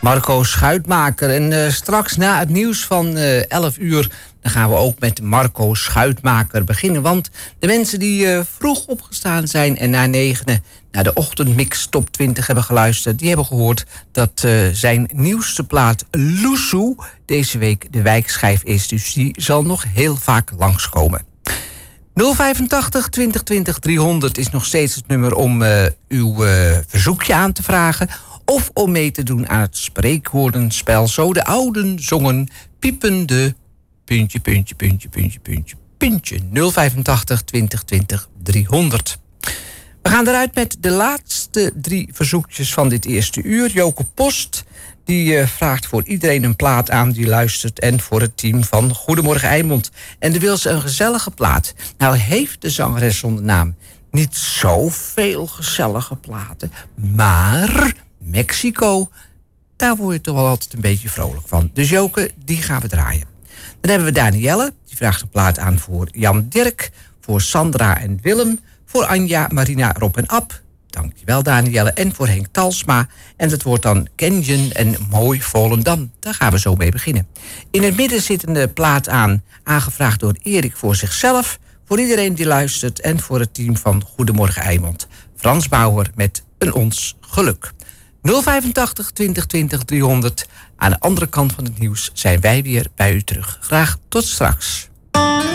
Marco Schuitmaker. En straks na het nieuws van 11 uur... dan gaan we ook met Marco Schuitmaker beginnen. Want de mensen die vroeg opgestaan zijn en na 9 naar de ochtendmix top 20 hebben geluisterd... die hebben gehoord dat zijn nieuwste plaat Loesoe deze week de wijkschijf is. Dus die zal nog heel vaak langskomen. 085 2020 300 is nog steeds het nummer om uw verzoekje aan te vragen... of om mee te doen aan het spreekwoordenspel. Zo de ouden zongen piepende... puntje, puntje, puntje, puntje, puntje, puntje. 085 2020 300. We gaan eruit met de laatste 3 verzoekjes van dit eerste uur. Joke Post, die vraagt voor iedereen een plaat aan die luistert... en voor het team van Goedemorgen Eimond. En die wil ze een gezellige plaat. Nou heeft de zangeres zonder naam niet zoveel gezellige platen... maar Mexico, daar word je toch wel altijd een beetje vrolijk van. Dus Joke, die gaan we draaien. Dan hebben we Danielle, die vraagt een plaat aan voor Jan Dirk... voor Sandra en Willem, voor Anja, Marina, Rob en Ab. Dankjewel Danielle. En voor Henk Talsma. En dat wordt dan Kenyon en Mooi Volendam. Daar gaan we zo mee beginnen. In het midden zit een plaat aan, aangevraagd door Erik voor zichzelf... voor iedereen die luistert en voor het team van Goedemorgen Eimond. Frans Bauer met Een Ons Geluk. 085 2020 300. Aan de andere kant van het nieuws zijn wij weer bij u terug. Graag tot straks.